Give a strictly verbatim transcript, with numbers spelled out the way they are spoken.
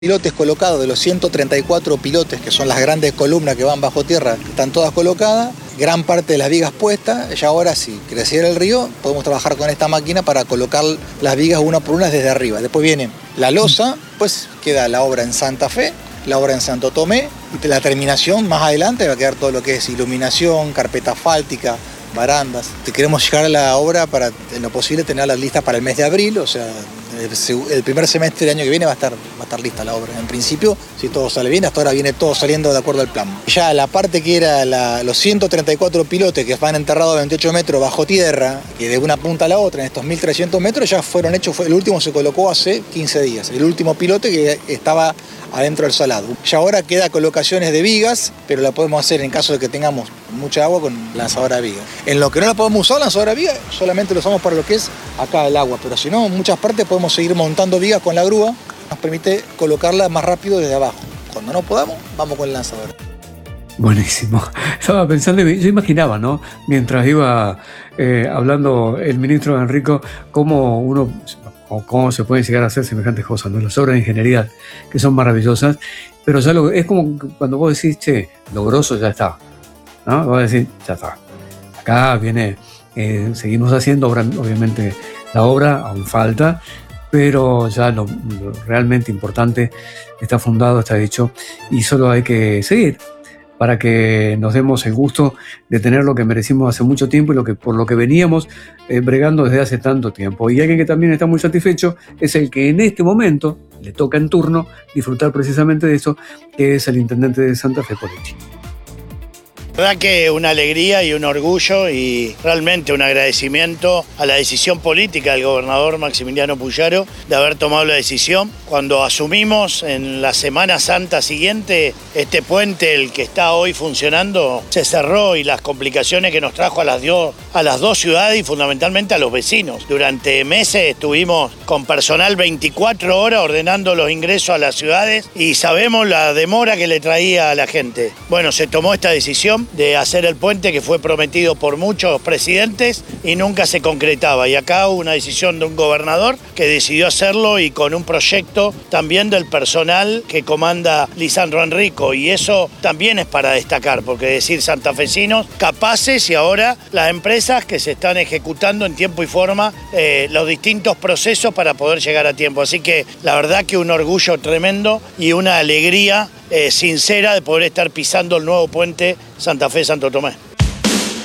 Pilotes colocados, de los ciento treinta y cuatro pilotes, que son las grandes columnas que van bajo tierra, están todas colocadas, gran parte de las vigas puestas. Ya ahora, si creciera el río, podemos trabajar con esta máquina para colocar las vigas una por una desde arriba. Después viene la losa, pues queda la obra en Santa Fe, la obra en Santo Tomé, y la terminación más adelante va a quedar todo lo que es iluminación, carpeta asfáltica, barandas. Queremos llegar a la obra para, en lo posible, tenerla lista para el mes de abril, o sea, el primer semestre del año que viene va a estar, va a estar lista la obra. En principio, si todo sale bien, hasta ahora viene todo saliendo de acuerdo al plan. Ya la parte que era la, los ciento treinta y cuatro pilotes que van enterrados a veintiocho metros bajo tierra, que de una punta a la otra, en estos mil trescientos metros, ya fueron hechos, fue, el último se colocó hace quince días, el último pilote que estaba adentro del salado. Ya ahora queda colocaciones de vigas, pero la podemos hacer en caso de que tengamos mucha agua con lanzadora de vigas. En lo que no la podemos usar, lanzadora de vigas, solamente lo usamos para lo que es acá el agua, pero si no, en muchas partes podemos seguir montando vigas con la grúa, nos permite colocarla más rápido desde abajo. Cuando no podamos, vamos con el lanzador. Buenísimo. Estaba pensando, yo imaginaba, ¿no? Mientras iba eh, hablando el ministro Enrico, cómo uno... o cómo se pueden llegar a hacer semejantes cosas, ¿no? Las obras de ingeniería que son maravillosas, pero ya lo, es como cuando vos decís, che, lo grosso ya está, ¿no? Vos decís, ya está. Acá viene, eh, seguimos haciendo, obra, obviamente la obra aún falta, pero ya lo, lo realmente importante está fundado, está dicho, y solo hay que seguir para que nos demos el gusto de tener lo que merecimos hace mucho tiempo y lo que, por lo que veníamos eh, bregando desde hace tanto tiempo. Y alguien que también está muy satisfecho es el que en este momento le toca en turno disfrutar precisamente de eso, que es el intendente de Santa Fe, Poletti. La verdad que una alegría y un orgullo y realmente un agradecimiento a la decisión política del gobernador Maximiliano Puyaro de haber tomado la decisión. Cuando asumimos en la Semana Santa siguiente, este puente, el que está hoy funcionando, se cerró y las complicaciones que nos trajo a las, dio, a las dos ciudades y fundamentalmente a los vecinos. Durante meses estuvimos con personal veinticuatro horas ordenando los ingresos a las ciudades y sabemos la demora que le traía a la gente. Bueno, se tomó esta decisión de hacer el puente que fue prometido por muchos presidentes y nunca se concretaba. Y acá hubo una decisión de un gobernador que decidió hacerlo y con un proyecto también del personal que comanda Lisandro Enrico. Y eso también es para destacar, porque decir santafesinos capaces y ahora las empresas que se están ejecutando en tiempo y forma eh, los distintos procesos para poder llegar a tiempo. Así que la verdad que un orgullo tremendo y una alegría Eh, sincera de poder estar pisando el nuevo puente Santa Fe-Santo Tomé.